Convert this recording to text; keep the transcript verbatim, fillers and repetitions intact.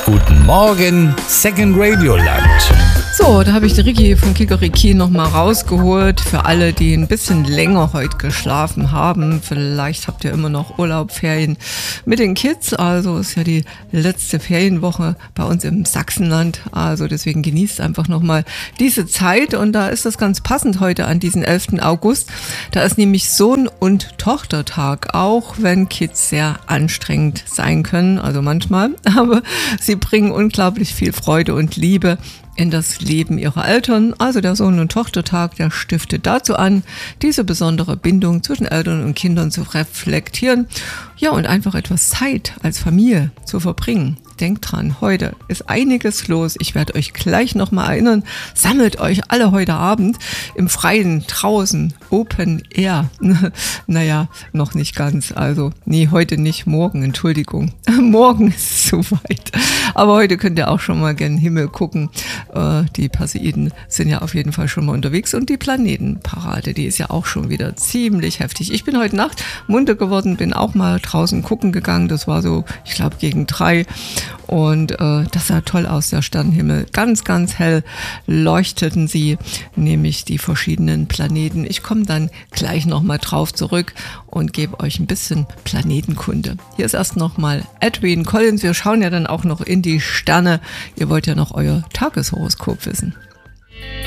Guten Morgen, Second Radio Land. So, da habe ich den Ricky von Kikeriki nochmal rausgeholt. Für alle, die ein bisschen länger heute geschlafen haben. Vielleicht habt ihr immer noch Urlaub, Ferien mit den Kids. Also ist ja die letzte Ferienwoche bei uns im Sachsenland. Also deswegen genießt einfach nochmal diese Zeit. Und da ist das ganz passend heute an diesen elften August. Da ist nämlich Sohn- und Tochtertag. Auch wenn Kids sehr anstrengend sein können, also manchmal. Aber sie bringen unglaublich viel Freude und Liebe in das Leben ihrer Eltern. Also der Sohn- und Tochtertag, der stiftet dazu an, diese besondere Bindung zwischen Eltern und Kindern zu reflektieren. Ja, und einfach etwas Zeit als Familie zu verbringen. Denkt dran, heute ist einiges los. Ich werde euch gleich nochmal erinnern. Sammelt euch alle heute Abend im Freien, draußen, Open Air. Naja, noch nicht ganz. Also, nee, heute nicht, morgen, Entschuldigung. Morgen ist es soweit. Aber heute könnt ihr auch schon mal gen Himmel gucken. Äh, die Perseiden sind ja auf jeden Fall schon mal unterwegs. Und die Planetenparade, die ist ja auch schon wieder ziemlich heftig. Ich bin heute Nacht munter geworden, bin auch mal draußen gucken gegangen. Das war so, ich glaube, gegen drei. Und äh, das sah toll aus, der Sternenhimmel. Ganz, ganz hell leuchteten sie, nämlich die verschiedenen Planeten. Ich komme dann gleich nochmal drauf zurück und gebe euch ein bisschen Planetenkunde. Hier ist erst nochmal Edwin Collins. Wir schauen ja dann auch noch in die Sterne. Ihr wollt ja noch euer Tageshoroskop wissen.